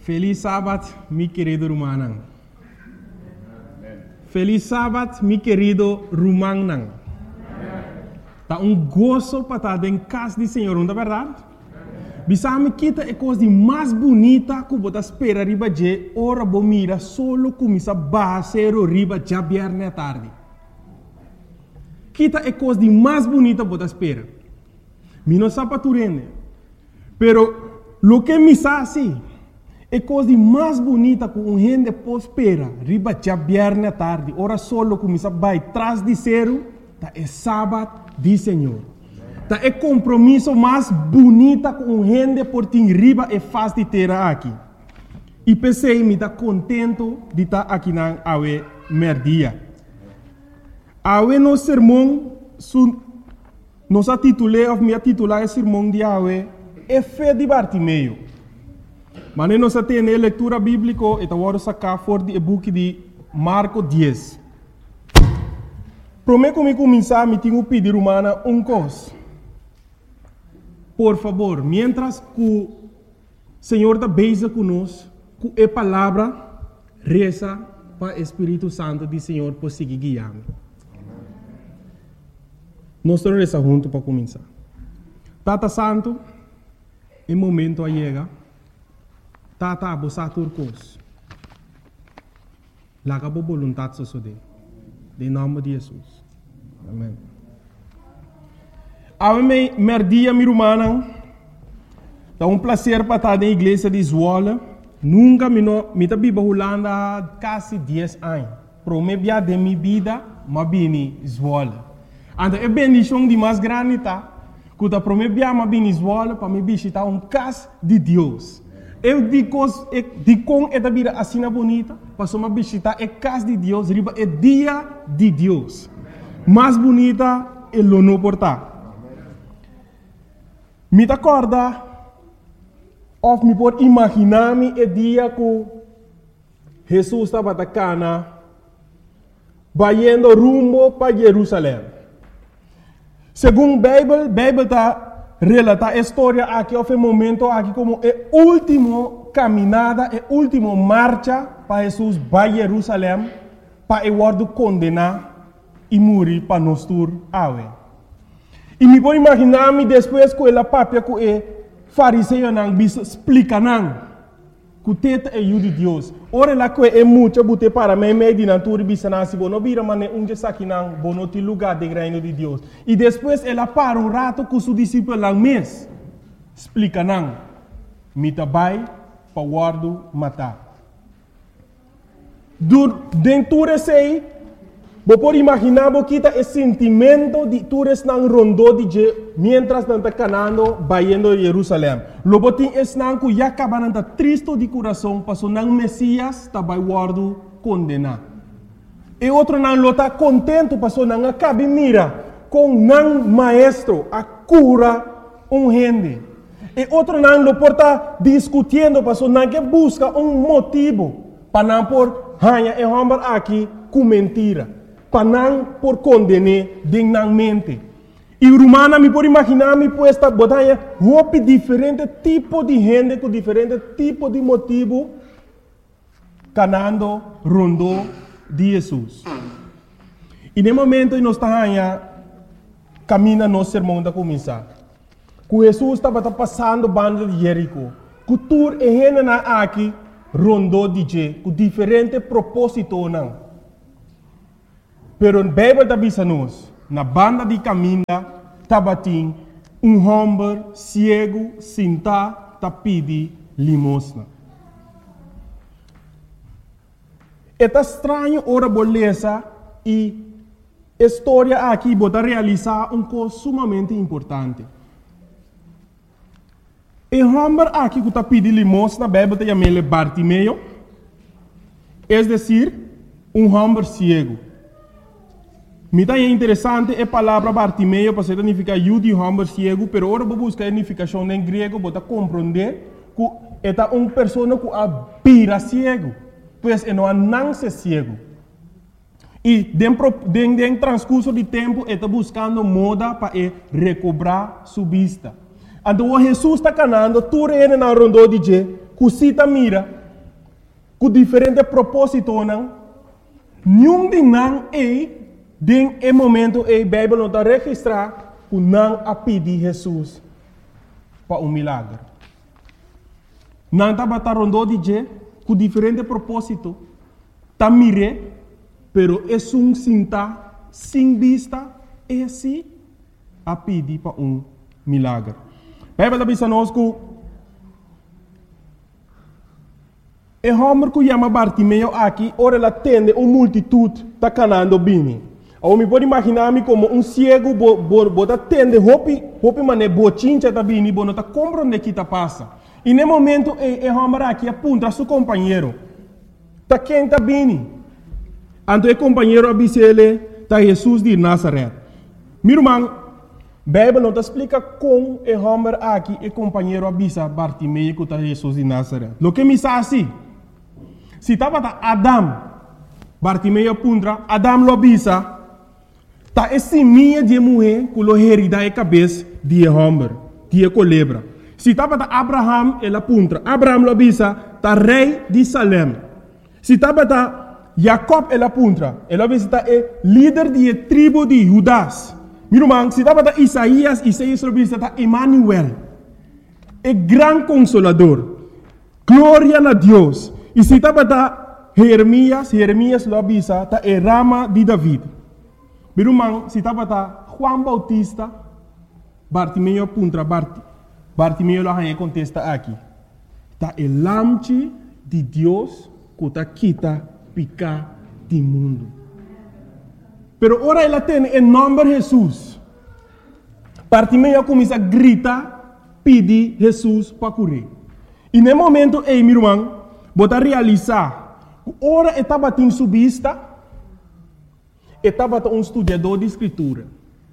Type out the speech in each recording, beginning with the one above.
Feliz sábado, mi querido Rumanang. Feliz sábado, mi querido Rumanang. Tá gozo para estar em casa do Senhor, não é verdade? Bisame kita é coisa mais bonita que você espera riba de hora bomira solo começa basero riba já viernes à tarde. Kita é coisa mais bonita que você espera. Mi não sabe turende. Pero lo que me sabe é coisa mais bonita que gente pode esperar riba já viernes à tarde, hora solo começa vai trás de zero, tá é sábado do Senhor. Tá é compromisso mais bonita com gente por ter riba é fácil de ter aqui. E pensei me tá contento de estar aqui na awe merdia. Awe no sermão nos titulei ou me titular o sermão de awe é fé de Bartimeu. Mas nós temos leitura bíblica e agora sacar fora do book de Marcos 10. Prometo que me começar me tenho pedir humana coisa. Por favor, mientras que o Senhor está beija conosco, que a palavra reza para o Espírito Santo do Senhor por seguir guiando. Nós vamos rezar juntos para começar. Tata Santo, em momento chega, Tata abusar turcos. Laga a vontade sosode. Em nome de Jesus. Amém. Ave merdia mi rumana, é prazer para estar na igreja de Zwolle. Nunca me tá biba Holanda quase 10 anos. Promebia de minha vida, mas bem Zwolle. Então é bendição de mais grande tá. Quando promebia mas bem Zwolle para me visitar casa de Deus. Eu digo com esta vida assim bonita, para me visitar a casa de Deus, riba é dia de Deus. Mais bonita é o não portar. Me acorda, ou me pode imaginar-me o dia que Jesus estava na cana, indo rumo para Jerusalém. Segundo a Bíblia está relata a história aqui, houve um momento aqui como a última caminhada, a última marcha para Jesus para Jerusalém, para ele condenar e morrer para nós todos. E me pode imaginar-me depois que ela papia que o fariseu não explica não que o teto é o de Deus. Ora lá que é muito bote para mim meio de natura bisana se não vira mas onde está aqui não bono te lugar de reino de Deus. E depois ela para rato com seu discípulo lá mês explica não me tabai para guardo matar. Dentro desse você pode imaginar que o sentimento de todos não rondou de mientras não está canando indo a Jerusalém. Logo tem esse não que já acaba não está triste de coração, passou não Messias está vai guardo condenar. E outro não está contente, passou não acaba mira com não maestro a cura gente. E outro não lo porta discutindo, passou não que busca motivo para não por hanha e homem aqui com mentira. Para não por condenar dignamente. E Romana me pode imaginar me puesta botanha roupa diferente tipo de gente com diferente tipo de motivo canando rondou de Jesus. E no momento nós estamos caminha no sermão da começar. Que Jesus estava passando banda de Jerico. Que tur e gente na aqui rondou de je com diferente propósito não. Pero a Bíblia está dizendo na banda de caminho, estava homem cego, sentado, a pedir limosna. É estranho ora beleza e a história aqui pode realizar coisa sumamente importante. O homem aqui que está pedindo limosna, a Bíblia está chamando Bartimeu, é decir, homem cego. Me é interessante a palavra Bartimeu para significar de homem cego, pero agora vou buscar a significação em grego para compreender que é uma pessoa que apira cego, pois não nasce cego. E dentro transcurso de tempo está buscando moda para recobrar sua vista. Então Jesus está canando, tudo ele na rondou de que cosita mira, com diferente propósito, não? Nenhum de não den momento a Bíblia não está registrar que não a pedir Jesus para milagre. Não está batendo de je, com diferente propósito, tá mire, pero é cinta, sem vista, é assim a pedir para milagre. A Bíblia diz a nós que o homem que chama Bartimeu aqui, ora ele atende uma multitude está canando bem. Eu me pode imaginar-me como cego, bota atende, hopi mané, bochincha tá bem, não está compreendendo o que está passa. E no momento, o homem aqui aponta a seu companheiro. Está quem está bem. Então o companheiro avisa ele, está Jesus de Nazaré. Meu irmão, a Bíblia não te explica como o homem aqui, o companheiro avisa Bartimeu que está Jesus de Nazaré. O que me diz assim? Se estava Adam, Bartimeu apunta, Adam lo avisa, está esse minha de mulher que lo herida a cabeça de homem, de culebra. Se estava Abraham, ele apunta, Abraham lo avisa, está rei de Salem. Se estava Jacob, ele apunta, ele avisa, está líder da tribo de Judas. Meu irmão, se estava Isaías lo avisa, está Emmanuel, o grande consolador. Glória a Deus. E se estava Jeremias lo avisa, está a rama de David. Meu irmão, se estava Juan Bautista, Bartimeu apunta, Bartimeu lo contesta aqui. Está o lamche de Deus que está quita picar do mundo. Pero ora ele tem em nome de Jesus. Bartimeu começa a gritar, pedir Jesus para curar. E no momento, meu irmão, bota realizar, ora estava em sua vista, estava estudador de escritura.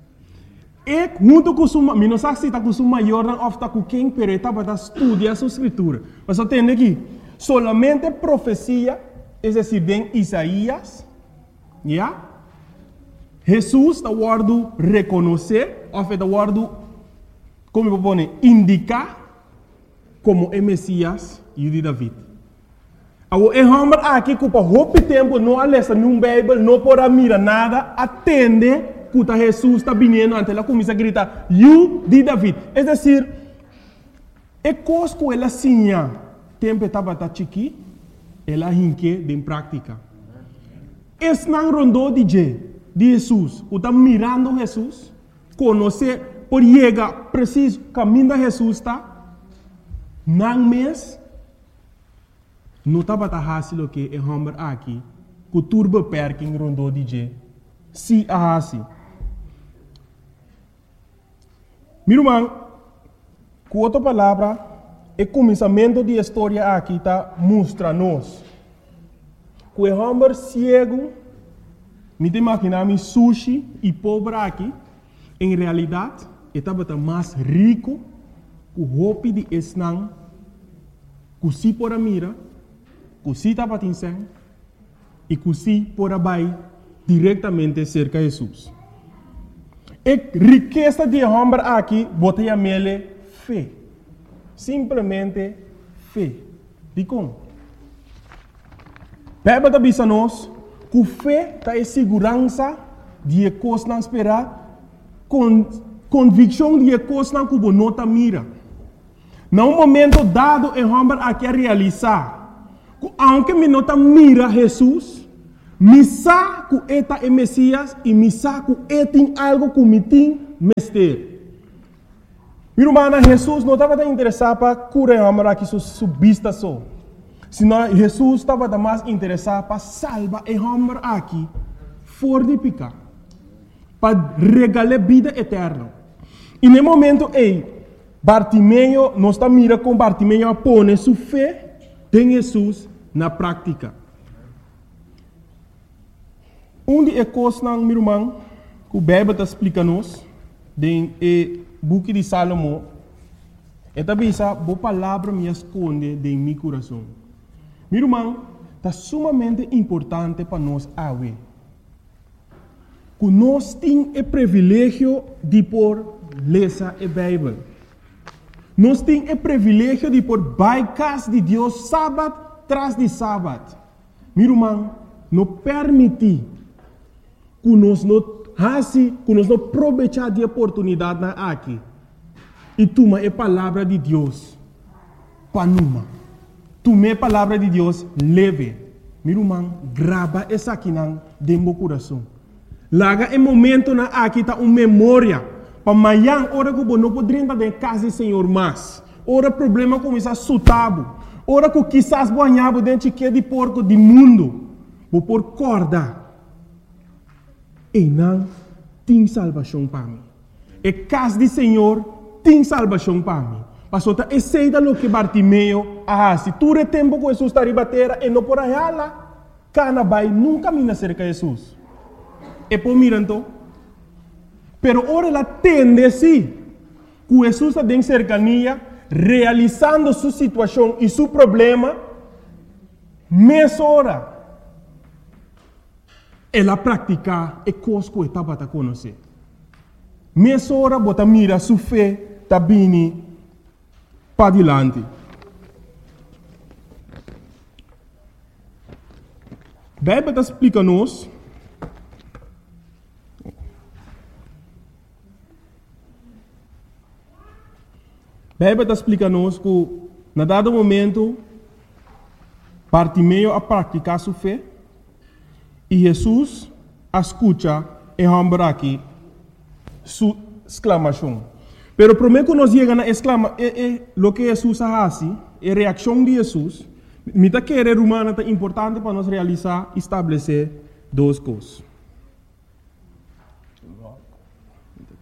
E junto com sua, não sei se está com sua maior ou está com quem, mas estava estudando sua escritura. Mas eu tenho aqui, solamente profecia, é decir, em Isaías, yeah? Jesus está guardando reconhecer, ou está guardando, como eu vou dizer, indicar como é Messias e de David. O homem aqui que por muito tempo não lê nenhum Bíblia, não pode mirar nada, atende que Jesus está vindo, ante ela começa a gritar, "You de David". É decir, é coisa que ela sinha, tempo estava chiqui, ela hinque em prática. Esse não rondou de Jesus, que está mirando Jesus, conhecer, por chegar preciso, caminho de Jesus está, não mês, não estava fácil o que o homem aqui, que turbo perking rondou de se assim. Meu irmão, com outra palavra, o começamento da história aqui está mostra-nos que o homem cego, me imaginar sushi e pobre aqui, em realidade, estava mais rico que o roupa de esnang, que se por a mira, que se estava tinseng, e que se por a bai diretamente cerca de Jesus. A riqueza de homem aqui, botei a mele fé. Simplesmente fé. De como? Bíblia está dizendo nós que fé está em segurança de coisas não esperar, convicção de coisas não que não está mira. Num momento dado, o homem aqui a realizar, que aunque me não está mira Jesus, me sabe que está é Messias e me sabe que tem algo que me tem mestre. Meu irmão, Jesus não estava interessado para curar o homem aqui sua vista só. Senão Jesus estava mais interessado para salvar o homem aqui fora de pecar, para regalar vida eterna. E no momento Bartimeu não está mirando com Bartimeu a pôr sua fé em Jesus na prática. De coisas, meu irmão, que o Bíblia está explicando-nos, no book de Salomão, é também essa boa palavra me esconde em meu coração. Meu irmão, está sumamente importante para nós agora. Que nós temos o privilégio de por ler a Bíblia. Nós temos o privilégio de por baicas de Deus sábado tras de sábado. Meu irmão, não permite que nós não aproveitar de oportunidade aqui. E toma a palavra de Deus para numa. Toma a palavra de Deus leve. Meu irmão, grava essa aqui dentro do coração. Laga o momento na aqui tá uma memória. Para amanhã, hora que não poderia estar em casa do Senhor mais. Hora problema começa a sutabo. Hora que quizás banhava dentro de porco do mundo. Vou por corda. E não tem salvação para mim. E casa do Senhor tem salvação para mim. Pastor, aceita o que Bartimeu se tu é tempo que Jesus está ribatera e não por aí lá, cana vai nunca mina cerca de Jesus. E por mirando, pero ora ela tende sim, que Jesus está em cercania, realizando sua situação e seu problema, mais hora. Ela pratica e coisa que estava a conhecer. Mais hora, bota mira sua fé, está bem para adiante. Bíblia está explicando-nos que, na dado momento, Bartimeu a praticar sua fé e Jesus escuta e rambra aqui sua exclamação. Pero primeiro que nós chegamos a exclamar, o que Jesus faz, a reação de Jesus, me está querendo humana é importante para nós realizar e estabelecer duas coisas.